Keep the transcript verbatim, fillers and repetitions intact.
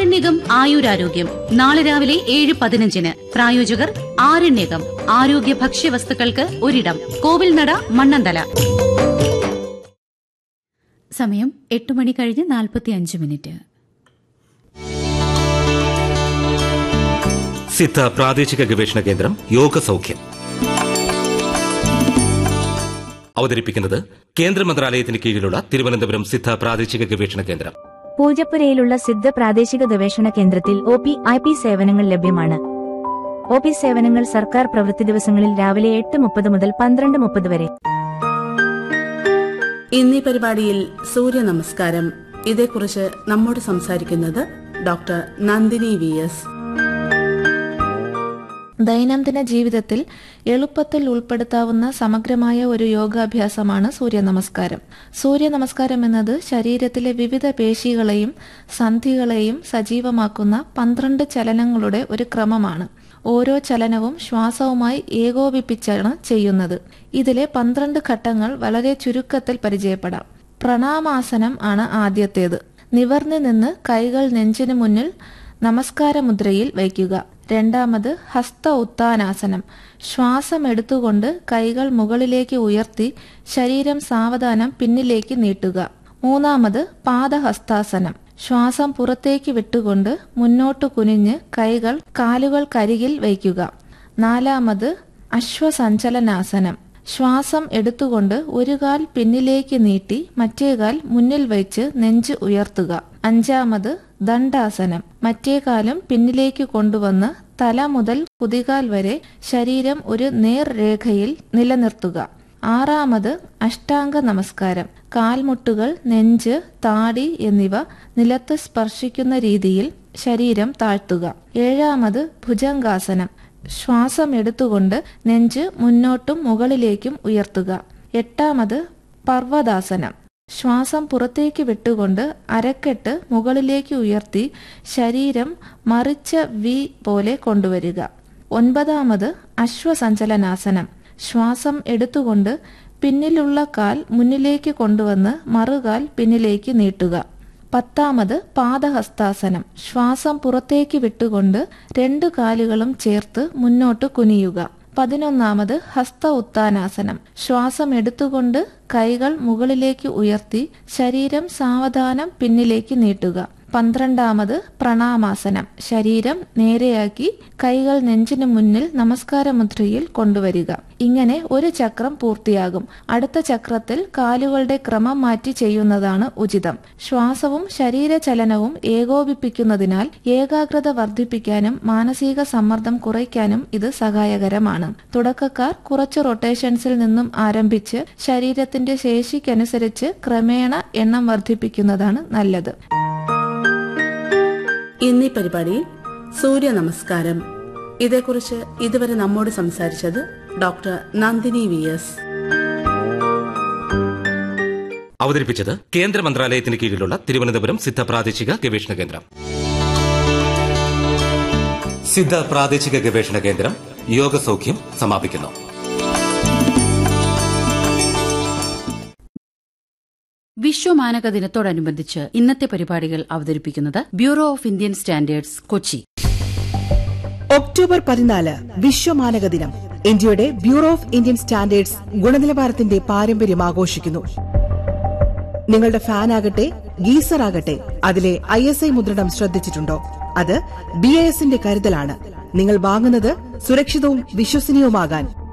ആരണ്യകം ആയുരാരോഗ്യം നാളെ രാവിലെ ഏഴ് പതിനഞ്ചിന്. പ്രായോജകർ ആരണ്യകം ആരോഗ്യ ഭക്ഷ്യവസ്തുക്കൾക്ക് ഒരിടം, കോവിൽനട, മണ്ണന്തല. സമയം എട്ട് മണി കഴിഞ്ഞ് നാൽപ്പത്തിയഞ്ച് മിനിറ്റ്. സിദ്ധ പ്രാദേശിക ഗവേഷണ കേന്ദ്രം യോഗ സൗഖ്യം അവതരിപ്പിക്കുന്നത് കേന്ദ്ര മന്ത്രാലയത്തിന് കീഴിലുള്ള തിരുവനന്തപുരം സിദ്ധ പ്രാദേശിക ഗവേഷണ കേന്ദ്രം. പൂജപ്പുരയിലുള്ള സിദ്ധ പ്രാദേശിക ഗവേഷണ കേന്ദ്രത്തിൽ ഒ പി ഐ പി സേവനങ്ങൾ ലഭ്യമാണ്. ഒ പി സേവനങ്ങൾ സർക്കാർ പ്രവൃത്തി ദിവസങ്ങളിൽ രാവിലെ എട്ട് മുപ്പത് മുതൽ പന്ത്രണ്ട് മുപ്പത് വരെ. ഇന്നീ പരിപാടിയിൽ സൂര്യ നമസ്കാരം, ഇതേക്കുറിച്ച് നമ്മോട് സംസാരിക്കുന്നത് ഡോക്ടർ നന്ദിനി വി എസ്. ദൈനംദിന ജീവിതത്തിൽ എളുപ്പത്തിൽ ഉൾപ്പെടുത്താവുന്ന സമഗ്രമായ ഒരു യോഗാഭ്യാസമാണ് സൂര്യ നമസ്കാരം. സൂര്യ നമസ്കാരം എന്നത് ശരീരത്തിലെ വിവിധ പേശികളെയും സന്ധികളെയും സജീവമാക്കുന്ന പന്ത്രണ്ട് ചലനങ്ങളുടെ ഒരു ക്രമമാണ്. ഓരോ ചലനവും ശ്വാസവുമായി ഏകോപിപ്പിച്ചാണ് ചെയ്യുന്നത്. ഇതിലെ പന്ത്രണ്ട് ഘട്ടങ്ങൾ വളരെ ചുരുക്കത്തിൽ പരിചയപ്പെടാം. പ്രണാമാസനം ആണ് ആദ്യത്തേത്. നിവർന്നു നിന്ന് കൈകൾ നെഞ്ചിനു മുന്നിൽ നമസ്കാര മുദ്രയിൽ വയ്ക്കുക. രണ്ടാമത് ഹസ്ത ഉത്താനാസനം. ശ്വാസം എടുത്തുകൊണ്ട് കൈകൾ മുകളിലേക്ക് ഉയർത്തി ശരീരം സാവധാനം പിന്നിലേക്ക് നീട്ടുക. മൂന്നാമത് പാദഹസ്താസനം. ശ്വാസം പുറത്തേക്ക് വിട്ടുകൊണ്ട് മുന്നോട്ട് കുനിഞ്ഞ് കൈകൾ കാലുകൾക്കരികിൽ വയ്ക്കുക. നാലാമത് അശ്വസഞ്ചലനാസനം. ശ്വാസം എടുത്തുകൊണ്ട് ഒരു കാൽ പിന്നിലേക്ക് നീട്ടി മറ്റേ കാൽ മുന്നിൽ വെച്ച് നെഞ്ച് ഉയർത്തുക. അഞ്ചാമത് ദണ്ഡാസനം. മറ്റേ കാലും പിന്നിലേക്ക് കൊണ്ടുവന്ന് തല മുതൽ കുതികാൽ വരെ ശരീരം ഒരു നേർരേഖയിൽ നിലനിർത്തുക. ആറാമത് അഷ്ടാംഗ നമസ്കാരം. കാൽമുട്ടുകൾ, നെഞ്ച്, താടി എന്നിവ നിലത്ത് സ്പർശിക്കുന്ന രീതിയിൽ ശരീരം താഴ്ത്തുക. ഏഴാമത് ഭുജംഗാസനം. ശ്വാസം എടുത്തുകൊണ്ട് നെഞ്ച് മുന്നോട്ടും മുകളിലേക്കും ഉയർത്തുക. എട്ടാമത് പർവ്വതാസനം. ശ്വാസം പുറത്തേക്ക് വിട്ടുകൊണ്ട് അരക്കെട്ട് മുകളിലേക്ക് ഉയർത്തി ശരീരം മറിച്ച വി പോലെ കൊണ്ടുവരിക. ഒൻപതാമത് അശ്വസഞ്ചലനാസനം. ശ്വാസം എടുത്തുകൊണ്ട് പിന്നിലുള്ള കാൽ മുന്നിലേക്ക് കൊണ്ടുവന്ന് മറുകാൽ പിന്നിലേക്ക് നീട്ടുക. പത്താമത് പാദഹസ്താസനം. ശ്വാസം പുറത്തേക്ക് വിട്ടുകൊണ്ട് രണ്ടു കാലുകളും ചേർത്ത് മുന്നോട്ട് കുനിയുക. പതിനൊന്നാമത് ഹസ്ത ഉത്താനാസനം. ശ്വാസം എടുത്തുകൊണ്ട് കൈകൾ മുകളിലേക്ക് ഉയർത്തി ശരീരം സാവധാനം പിന്നിലേക്ക് നീട്ടുക. പന്ത്രണ്ടാമത് പ്രണാമാസനം. ശരീരം നേരെയാക്കി കൈകൾ നെഞ്ചിനു മുന്നിൽ നമസ്കാര മുദ്രയിൽ കൊണ്ടുവരിക. ഇങ്ങനെ ഒരു ചക്രം പൂർത്തിയാകും. അടുത്ത ചക്രത്തിൽ കാലുകളുടെ ക്രമം മാറ്റി ചെയ്യുന്നതാണ് ഉചിതം. ശ്വാസവും ശരീരചലനവും ഏകോപിപ്പിക്കുന്നതിനാൽ ഏകാഗ്രത വർദ്ധിപ്പിക്കാനും മാനസിക സമ്മർദ്ദം കുറയ്ക്കാനും ഇത് സഹായകരമാണ്. തുടക്കക്കാർ കുറച്ച് റൊട്ടേഷൻസിൽ നിന്നും ആരംഭിച്ച് ശരീരത്തിന്റെ ശേഷിക്കനുസരിച്ച് ക്രമേണ എണ്ണം വർദ്ധിപ്പിക്കുന്നതാണ് നല്ലത്. ഇന്നീ പരിപാടിയിൽ സൂര്യ നമസ്കാരം, ഇതേക്കുറിച്ച് ഇതുവരെ നമ്മോട് സംസാരിച്ചത് ഡോക്ടർ നന്ദിനി വി എസ്. അവതരിപ്പിച്ചത് കേന്ദ്ര മന്ത്രാലയത്തിന് കീഴിലുള്ള തിരുവനന്തപുരം സിദ്ധ പ്രാദേശിക ഗവേഷണ കേന്ദ്രം. സിദ്ധ പ്രാദേശിക ഗവേഷണ കേന്ദ്രം യോഗ സൗഖ്യം സമാപിക്കുന്നു. വിശ്വമാനക ദിനത്തോടനുബന്ധിച്ച് ഇന്നത്തെ പരിപാടികൾ അവതരിപ്പിക്കുന്നത് bureau of Indian standards, Kochi. October പതിനാല് വിശ്വമാനക ദിനം. ഇന്ത്യയുടെ ബ്യൂറോ ഓഫ് ഇന്ത്യൻ സ്റ്റാൻഡേർഡ്സ് ഗുണനിലവാരത്തിന്റെ പാരമ്പര്യം ആഘോഷിക്കുന്നു. നിങ്ങളുടെ ഫാൻ ആകട്ടെ, ഗീസർ ആകട്ടെ, അതിലെ ഐ എസ് ഐ മുദ്രണം ശ്രദ്ധിച്ചിട്ടുണ്ടോ? അത് ബി ഐ എസിന്റെ കരുതലാണ്. നിങ്ങൾ വാങ്ങുന്നത് സുരക്ഷിതവും വിശ്വസനീയവുമാകാൻ